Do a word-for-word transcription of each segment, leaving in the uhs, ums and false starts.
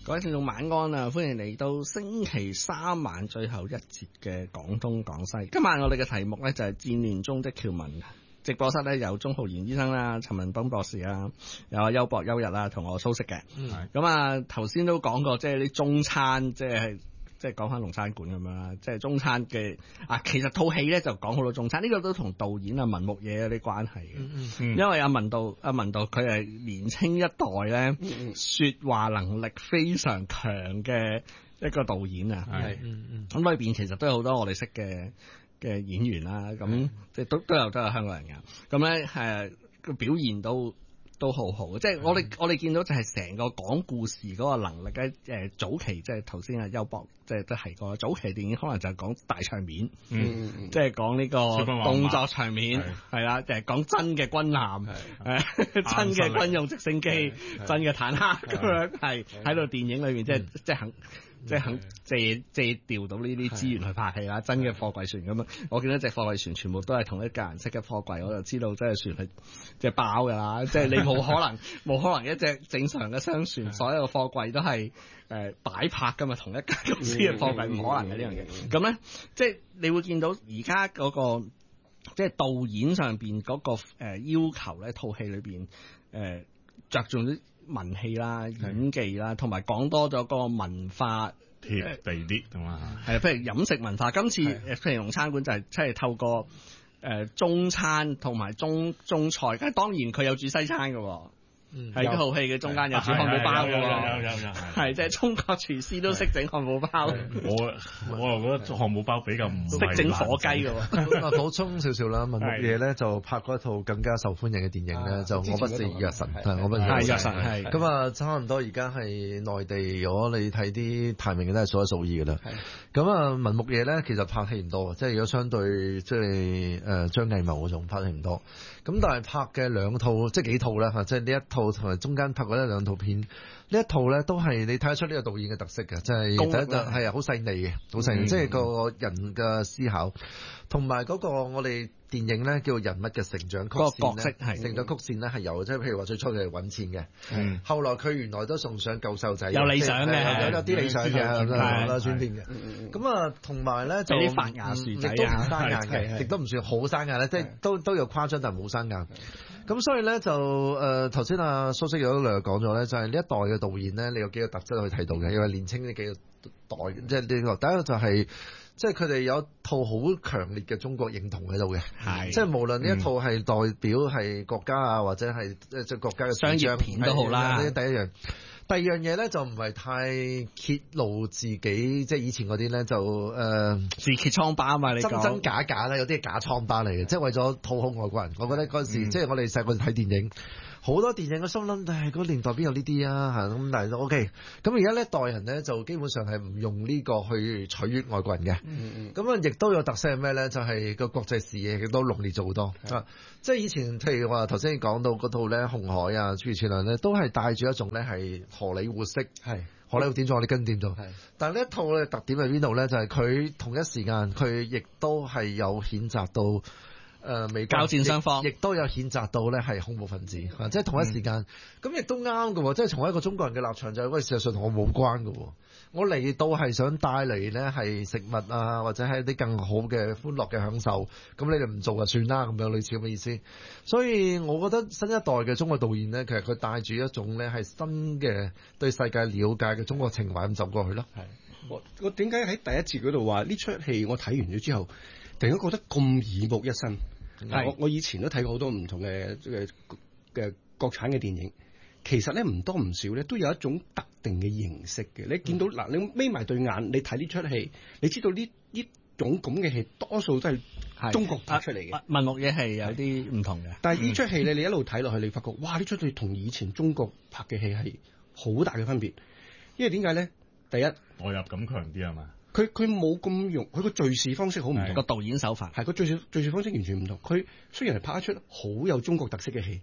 各位聽眾晚安啊！歡迎嚟到星期三晚最後一節嘅廣東廣西。今晚我哋嘅題目咧就係戰亂中的僑民。直播室咧有鍾浩然醫生啦、陳文彬博士啊，有阿邱博邱日啦，同我蘇軾嘅。咁、嗯、啊，頭先都講過，即係啲中餐，即係即係講翻龍餐館咁樣啦，即係中餐嘅啊。其實套戲咧就講好多中餐，呢、這個都同導演啊文牧野有啲關係嘅。嗯嗯、因為阿文道阿文道佢係年青一代咧，嗯、說話能力非常強嘅一個導演啊。係，咁裏邊其實都有好多我哋識嘅嘅演員啦，咁即係都都有都有香港人噶，咁咧係個表現都都好好，即係我哋我哋見到就係成個講故事嗰個能力咧，誒早期即係頭先阿邱博即係都提過，早期電影可能就係講大場面，嗯嗯、即係講呢個動作場面，係啦，就係講真嘅軍艦，誒真嘅軍用直升機，真嘅坦克咁樣，係喺度電影裏面即係即係肯。即係肯借借調到呢啲資源去拍戲啦，真嘅貨櫃船咁樣，我見到隻貨櫃船全部都係同一架顏色嘅貨櫃，我就知道真係船係即係包㗎啦。即係你冇可能冇可能一隻正常嘅商船，所有嘅貨櫃都係誒擺拍㗎嘛，同一間公司嘅貨櫃唔可能嘅呢樣嘢。咁咧，即係你會見到而家嗰個即係導演上邊嗰個誒要求咧，套戲裏邊誒着重啲文戲啦、演技啦，同埋講多咗個文化貼地啲，係嘛？係，譬如飲食文化。今次誒譬如龍餐館就係即係透過誒、呃、中餐同埋中中菜，咁當然佢有煮西餐嘅。喺嗰套戲嘅中間有煮漢堡包嘅喎，有有有係即係中國廚師都識整漢堡包。我我又覺得漢堡包比較唔識整火雞嘅喎。 啊，補充少少啦，文牧野咧就拍過一套更加受歡迎嘅電影咧，就我不是藥神，係我不是藥神係。咁啊，差唔多而家係內地，如果你睇啲排名嘅都係數一數二嘅啦。咁啊，文牧野咧其實拍戲唔多，即係如果相對即係誒張藝謀嗰種拍戲唔多。咁但係拍嘅兩套即係幾套咧嚇，即係呢一套同埋中間拍過一兩套片，呢一套咧都係你睇得出呢個導演嘅特色嘅，即係第一就係啊好細膩嘅，好細膩，即係個人嘅思考，同埋嗰個我哋電影咧叫人物嘅成長曲線咧，成長曲線咧係有，即係譬如話最初佢係揾錢嘅，嗯，後來佢原來都送上救秀仔，有理想嘅，有有啲理想嘅，係啦，轉變嘅，咁啊同埋咧就啲發芽樹仔啊， 生硬嘅，亦都唔算好生硬咧，即係都都有誇張，但係冇生硬。咁所以咧就誒頭先阿蘇軾有兩講咗咧，就係呢一代嘅導演咧，你有幾個特質可以睇到嘅，因為年青呢幾個代，即係呢個第一個就係即係佢哋有一套好強烈嘅中國認同喺度嘅，係即係無論呢一套係代表係國家啊，或者係即係國家嘅商業片都好啦。 呢第一樣。第二樣嘢咧就唔係太揭露自己，即係以前嗰啲咧就誒、呃、 自揭瘡疤啊嘛，你講真真假假咧，有啲係假瘡疤嚟嘅，即係為咗討好外國人。我覺得嗰陣時、嗯、即係我哋細個睇電影，好多電影我心諗，唉，嗰年代邊有呢啲啊嚇咁，但係都 OK。咁而家呢一代人咧就基本上係唔用呢個去取悅外國人嘅。嗯嗯。咁啊，亦都有特色係咩咧？就係、是、個國際視野亦都濃烈咗好多啊！即係以前譬如話頭先講到嗰套咧《紅海》啊，諸如此類咧，都係帶住一種咧係荷里活式，係荷里活點做我哋跟點做。係，但係呢一套嘅特點喺邊度咧？就係、是、佢同一時間佢亦都係有譴責到誒、呃、美國交戰雙方， 亦都有譴責到咧係恐怖分子，啊、即係同一時間，咁亦、嗯、都啱嘅。即係從一個中國人嘅立場就係、是，喂，事實上同我冇關嘅。我嚟到係想帶嚟咧係食物啊，或者係啲更好嘅歡樂嘅享受，咁你哋唔做就算啦，咁樣類似咁嘅意思。所以我覺得新一代嘅中國導演咧，其實佢帶住一種咧係新嘅對世界了解嘅中國情懷咁走過去咯。係， 我我點解喺第一節嗰度話呢出戲我睇完咗之後，突然間覺得咁耳目一新？係，我我以前都睇過好多唔同嘅嘅嘅國產嘅電影。其實咧唔多唔少咧，都有一種特定嘅形式嘅。你見到嗱、嗯，你眯埋對眼，你睇呢出戲，你知道呢呢種咁嘅戲，多數都係中國拍出嚟嘅。文牧野係有啲唔同嘅。但係呢出戲咧，你一路睇落去，你發覺哇！呢出戲同以前中國拍嘅戲係好大嘅分別。因為點解咧？第一， 代入感強啲係嘛？ 佢佢冇咁用，佢個敘事方式好唔同。 個導演手法係個敘事敘事方式完全唔同。佢雖然係拍一出好有中國特色嘅戲。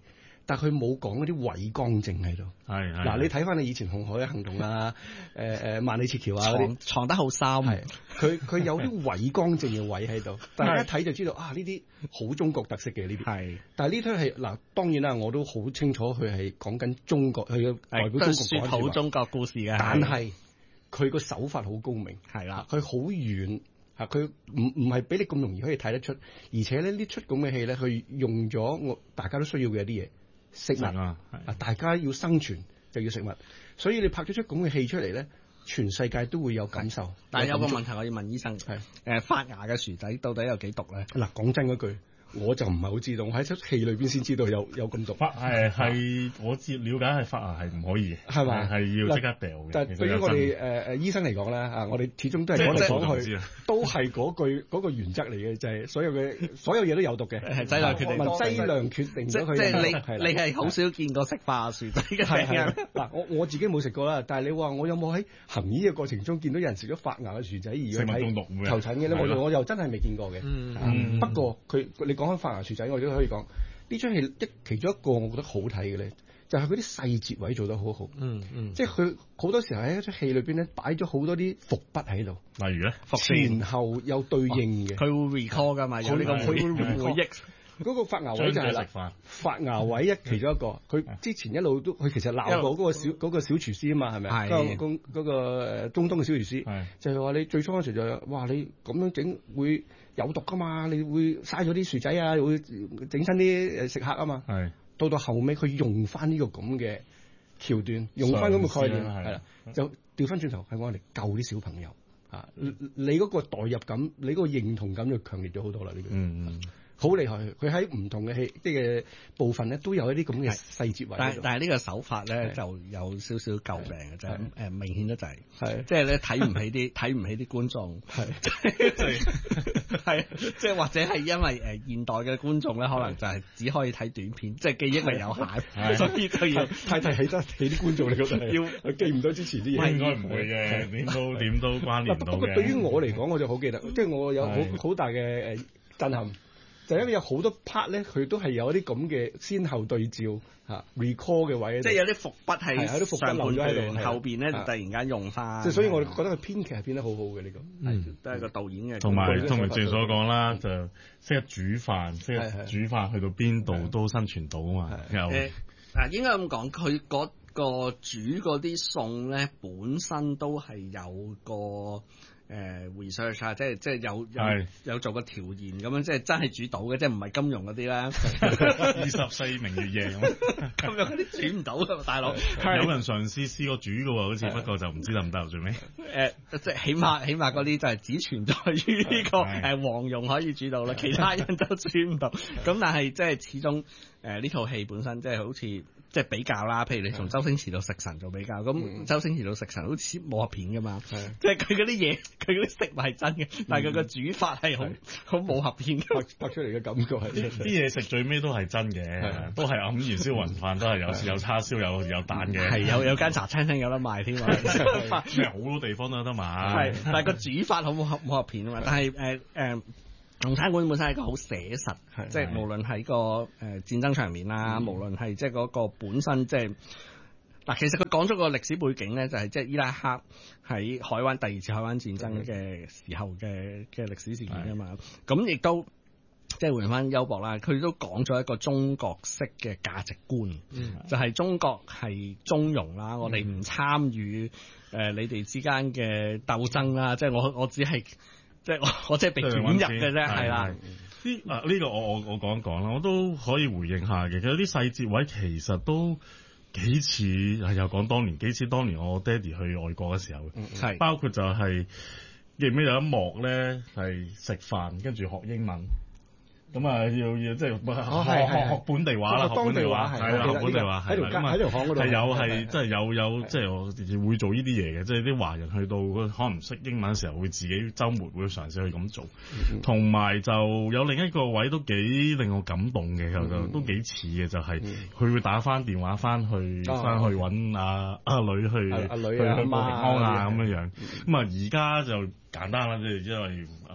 但佢冇講嗰啲偉光正喺度。 係係。 嗱，你睇翻你以前紅海嘅行動啊，誒誒萬里撤僑啊嗰啲， 藏得好深。係， 佢佢有啲偉光正嘅位喺度，大家一睇就知道啊，呢啲好中國特色嘅呢啲。係。但係呢套戲嗱，當然啦，我都好清楚佢係講緊中國，佢嘅代表中國講好中國故事嘅。 但係佢個手法好高明。係啦。佢好遠。啊！佢唔唔係俾你咁容易可以睇得出，而且咧呢出咁嘅戲咧，佢用咗我大家都需要嘅一啲嘢，食物啊，大家要生存就要食物，所以你拍咗出咁嘅戲出嚟咧，全世界都會有感受。 但係有個問題我要問醫生，係誒發芽嘅薯仔到底有幾毒咧？ 嗱，講真嗰句。我就唔係好知道，我喺出戲裏邊先知道有有咁毒。 發係係我知了解係發芽係唔可以嘅， 係嘛？ 係要即刻掉嘅。 但係對於我哋誒誒醫生嚟講咧，啊，我哋始終都係講嚟講去都係嗰句嗰個原則嚟嘅，就係所有嘅所有嘢都有毒嘅，係劑量決定。劑量決定咗佢。 即係你你係好少見過食發芽薯仔嘅。 係嗱，我我自己冇食過啦，但係你話我有冇喺行醫嘅過程中見到有人食咗發芽嘅薯仔而去睇求診嘅咧？我我又真係未見過嘅。不過佢你講開發芽薯仔，我都可以講呢出戲一其中一個我覺得好睇嘅咧，就係佢啲細節位做得好好。嗯嗯，即係佢好多時候喺一出戲裏邊咧擺咗好多啲伏筆喺度。 例如咧， 前後有對應嘅。 佢會 recall 㗎嘛？有呢個回回憶。 嗰個發芽位就係啦，發芽位一其中一個，佢之前一路都佢其實鬧過嗰個小嗰個小廚師啊嘛，係咪？係。嗰嗰個誒中東嘅小廚師，就係話你最初嗰時就係哇你咁樣整會有毒㗎嘛，你會嘥咗啲薯仔啊，會整親啲誒食客啊嘛。係。到到後尾佢用翻呢個咁嘅橋段，用翻咁嘅概念，係啦，就調翻轉頭係我嚟救啲小朋友啊！你嗰個代入感，你嗰個認同感就強烈咗好多啦呢個。嗯嗯。好厲害！佢喺唔同嘅戲即係部分咧，都有一啲咁嘅細節位。 但係但係呢個手法咧就有少少詬病嘅，就係誒明顯得滯。係即係咧睇唔起啲睇唔起啲觀眾。係係即係或者係因為誒現代嘅觀眾咧，可能就係只可以睇短片，即係記憶力有限，所以就要太太起得起啲觀眾嚟覺得要記唔到之前啲嘢。 應該唔會嘅，點都點都關聯到嘅。 不過對於我嚟講，我就好記得，即係我有好好大嘅誒震撼。就因為有好多 part 咧，佢都係有一啲咁嘅先後對照嚇 recall 嘅位， 即係有啲伏筆係有啲伏筆留咗喺度，後邊咧就突然間用翻。 即係所以我覺得佢編劇係編得好好嘅呢個， 嗯，都係個導演嘅。 同埋同埋正所講啦，就識得煮飯，識得煮飯去到邊度都生存到啊嘛。又誒嗱，應該咁講，佢嗰個煮嗰啲餸咧，本身都係有個。誒 research 啊，即係即係有有有做個調研咁樣，即係真係煮到嘅，即係唔係金庸嗰啲啦。 二十四明月夜咁， 金庸嗰啲煮唔到㗎，大佬。 有人嘗試試過煮嘅喎，好似不過就唔知得唔得最尾。誒， 即係起碼起碼嗰啲就係只存在於呢個誒黃蓉可以煮到啦，其他人都煮唔到。咁但係即係始終誒呢套戲本身即係好似。即係比較啦，譬如你從周星馳到食神做比較，咁、嗯、周星馳到食神好似武俠片噶嘛，嗯、即係佢嗰啲嘢，佢嗰啲食物係真嘅，嗯、但係佢個煮法係好好武俠片拍拍出嚟嘅感覺係。 啲嘢食最尾都係真嘅，嗯、都係黯然燒雲飯，都係有有叉燒有有蛋嘅， 係有有間茶餐廳有得賣添啊， 咩好多地方都有得賣。 係，但係個煮法好武俠武俠片啊嘛，但係誒誒。龍餐館本身係一個好寫實，即係無論係個誒戰爭場面啦，嗯、無論係即係嗰個本身即係嗱，其實佢講咗個歷史背景咧，就係即係伊拉克喺海灣第二次海灣戰爭嘅時候嘅嘅歷史事件啊嘛，咁亦都即係回翻優博啦，佢都講咗一個中國式嘅價值觀，嗯、就係中國係中庸啦，嗯、我哋唔參與誒你哋之間嘅鬥爭啦，即係我我只係。即係我我即係被捲入嘅啫，係啦。 呢啊呢個我我我講一講啦，我都可以回應下嘅。其實啲細節位其實都幾似係又講當年幾似當年我爹哋去外國嘅時候，係、嗯、包括就係記唔記得有一幕咧係食飯跟住學英文。咁啊，要要即係學學學本地話啦，學本地話係啦，學本地話係啦。咁啊，喺條巷嗰度係有係即係有有即係會做呢啲嘢嘅，即係啲華人去到可能唔識英文嘅時候，會自己週末會嘗試去咁做。同埋就有另一個位都幾令我感動嘅，就都幾似嘅，就係佢會打翻電話翻去翻去揾阿阿女去去去報平安啊咁樣樣。咁啊，而家就簡單啦，即係因為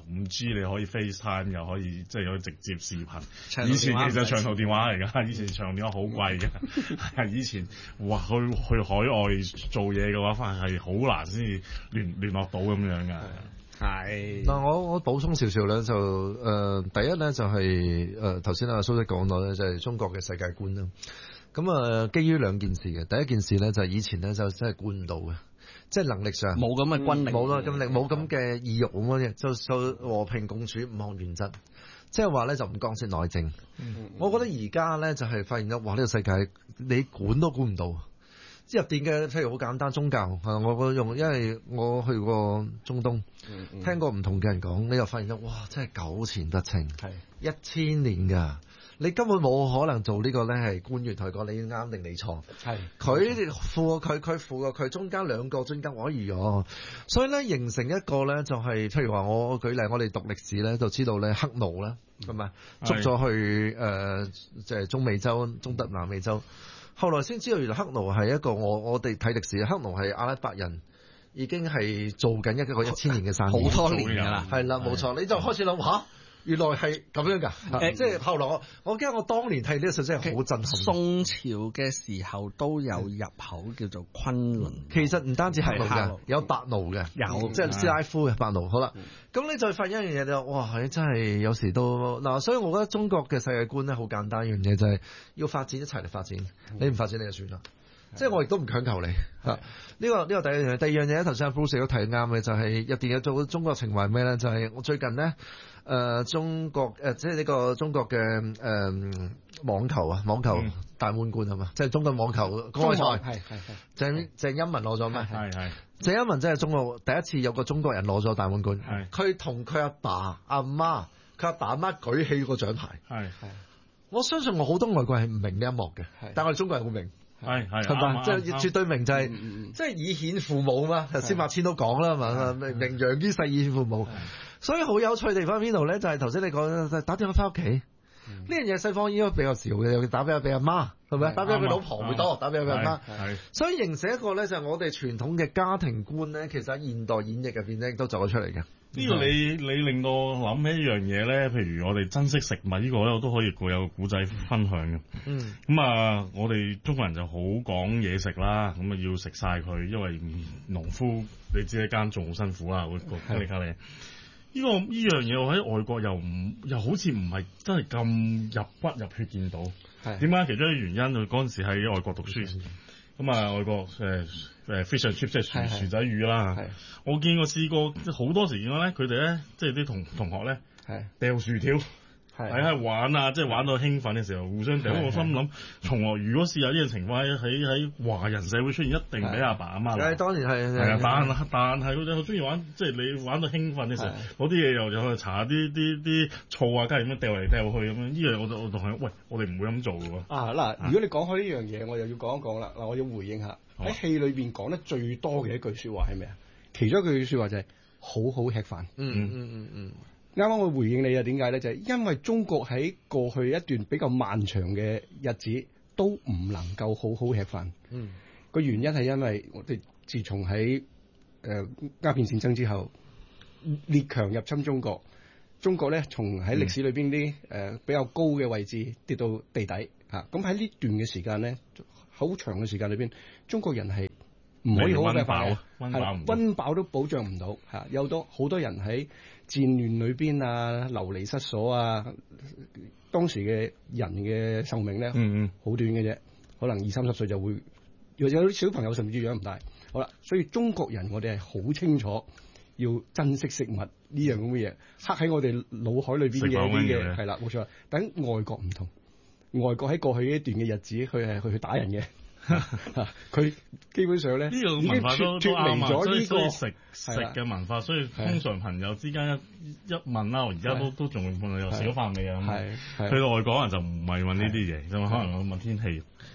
五 G 你可以 FaceTime 又可以即係有直接視頻。以前其實長途電話嚟㗎，以前長途電話好貴㗎。係以前哇去去海外做嘢嘅話，反而係好難先至聯聯絡到咁樣㗎。 係嗱，我我補充少少咧，就誒、呃、第一咧就係誒頭先阿蘇生講到咧，就係、是、中國嘅世界觀啦。咁啊、呃，基於兩件事嘅，第一件事咧就係、是、以前咧就真係管唔到嘅，即係能力上冇咁嘅軍力， 冇啦咁力，冇咁嘅意欲咁嘅，就就和平共處五項原則，即係話咧就唔干涉內政。嗯、我覺得而家咧就係、是、發現咗，哇！呢、這個世界你管都管唔到。入邊嘅譬如好簡單宗教啊，我我用，因為我去過中東，嗯嗯、聽過唔同嘅人講，你又發現咗，哇！真係糾纏不清，係一千年㗎，你根本冇可能做呢個咧係官員同佢講你啱定你錯，係佢附佢佢附佢中間兩個中間我預咗，所以咧形成一個咧就係、是、譬如話我舉例，我哋讀歷史咧就知道咧黑奴啦，係咪、嗯、捉咗去誒即係中美洲、中德南美洲。後來先知道原來黑奴係一個我我哋睇歷史，黑奴係阿拉伯人已經係做緊一個一千年嘅生意， 好多年㗎啦， 係啦冇錯，你就開始諗下，原來係咁樣㗎，誒即係後來我我記得我當年睇呢個信息係好震撼。 宋朝嘅時候都有入口叫做崑崙， 其實唔單止黑奴嘅，有白奴嘅，有即係斯拉夫嘅白奴。好啦，咁你再發現一樣嘢就哇，真係有時都嗱，所以我覺得中國嘅世界觀咧好簡單一樣嘢就係要發展一齊嚟發展，你唔發展你就算啦。即係我亦都唔強求你嚇，呢、這個呢、這個第一樣嘢。第二樣嘢咧，頭先阿 Bruce 都提啱嘅，就係入邊有做中國情懷咩咧？就係、是、我最近咧，誒、呃、中國誒、呃、即係呢個中國嘅誒、呃、網球啊，網球大滿貫係嘛？即係中國網球公開賽，係係係。鄭鄭欽文攞咗咩？係係。鄭欽文真係中國第一次有個中國人攞咗大滿貫，係佢同佢阿爸阿媽，佢阿爸阿媽舉起個獎牌，係係。我相信我好多外國人係唔明呢一幕嘅，但係我哋中國人好明。係係係嘛，即係絕對明就係、是，嗯、即係以顯父母嘛。頭先馬千都講啦，嘛明明揚於世以顯父母，所以好有趣地方喺邊度咧？就係頭先你講打電話翻屋企呢樣嘢，西方應該比較少嘅，打俾俾阿媽係咪？打俾佢老婆會多，打俾佢阿媽。係，所以形成一個咧，就係我哋傳統嘅家庭觀咧，其實喺現代演繹入邊咧，都走咗出嚟嘅。 呢個你你令到我諗起一樣嘢咧，譬如我哋珍惜食物呢、呢個咧，我都可以個有個古仔分享嘅。嗯，咁啊，我哋中國人就好講嘢食啦，咁啊要食晒佢，因為農夫你知一間種好辛苦啊，會個卡里卡里。呢、呢個呢樣嘢我喺外國又唔又好似唔係真係咁入骨入血見到。係點解？其中一個原因，佢嗰陣時喺外國讀書。嗯咁啊，外國誒誒 fish and chips 即係薯薯仔魚啦。我見過試過好多時見到咧，佢哋咧即係啲同同學咧掉薯條，係喺玩啊，即係玩到興奮嘅時候互相掉。我心諗，從來如果試下呢個情況喺喺喺華人社會出現，一定俾阿爸阿媽。 係當然係係啊，但但係佢哋好中意玩，即係你玩到興奮嘅時候，嗰啲嘢又又去搽啲啲啲醋啊，跟住咁樣掉嚟掉去咁樣。呢樣我就我同佢喂，我哋唔會咁做嘅喎。啊嗱，如果你講開呢樣嘢，我又要講一講啦。嗱，我要回應下喺戲裏邊講得最多嘅一句説話係咩啊？其中一句説話就係好好吃飯。嗯嗯嗯嗯。啱啱我回應你啊，點解咧？就係、是、因為中國喺過去一段比較漫長嘅日子都唔能夠好好吃飯。嗯，個原因係因為我哋自從喺誒鴉片戰爭之後，列強入侵中國，中國咧從喺歷史裏邊啲誒比較高嘅位置跌到地底嚇。咁喺呢段嘅時間咧，好長嘅時間裏邊，中國人係唔可以好好食飯，係啦，溫飽都保障唔到嚇，有多好多人喺戰亂裏邊啊，流離失所啊，當時嘅人嘅壽命咧，好、嗯嗯、短嘅啫，可能二三十歲就會有啲小朋友甚至養唔大。好啦，所以中國人我哋係好清楚要珍惜食物呢樣咁嘅嘢，刻喺我哋腦海裏邊嘅啲嘅係啦，冇錯。但外國唔同，外國喺過去呢一段嘅日子，佢係去去打人嘅。佢基本上咧，呢個文化都都啱啊，所以所以食食嘅文化，所以通常朋友之間一一問啦，我而家都都仲問有食咗飯未啊？係去到外國人就唔係問呢啲嘢，就可能問天氣。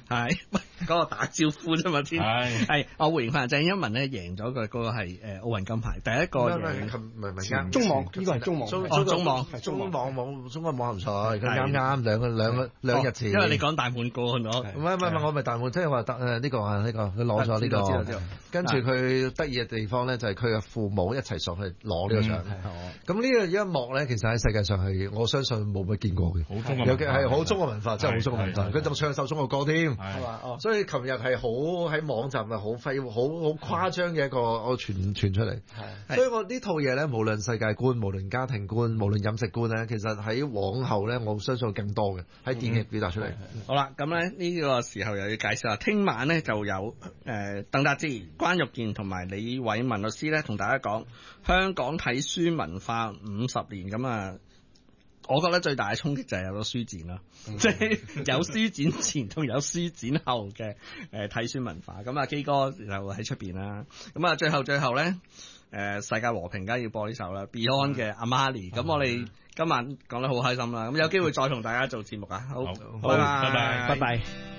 係喂嗰個打招呼啫嘛先。係係我回應翻鄭欽文咧贏咗個嗰個係誒奧運金牌，第一個贏中網呢個係中網， 中中網中網網中國網球賽，佢啱啱兩個兩個兩日前。 因為你講大滿貫咗， 唔係唔係我咪大滿，即係話誒呢個啊呢個佢攞咗呢個，跟住佢得意嘅地方咧就係佢嘅父母一齊上去攞呢個獎。咁呢個一幕咧，其實喺世界上係我相信冇乜見過嘅， 好中國尤其係好中國文化，真係好中國文化。佢仲唱首中國歌添，所以琴日係好喺網站咪好揮好好誇張嘅一個我傳傳出嚟。所以我呢套嘢咧，無論世界觀、無論家庭觀、無論飲食觀咧，其實喺往後咧，我相信更多嘅喺電影表達出嚟。 好啦，咁咧呢個時候又要介紹下，聽晚咧就有誒、呃、鄧達智、關玉健同埋李偉文律師咧，同大家講香港睇書文化五十年咁啊！我覺得最大嘅衝擊就係有個書展啦，即係有書展前同有書展後嘅誒睇書文化。咁啊，基哥就喺出邊啦。咁啊，最後最後咧，誒、呃、世界和平梗係要播呢首啦 ，Beyond 嘅阿瑪尼。咁我哋今晚講得好開心啦。咁有機會再同大家做節目啊！好， 好，拜拜， 拜拜。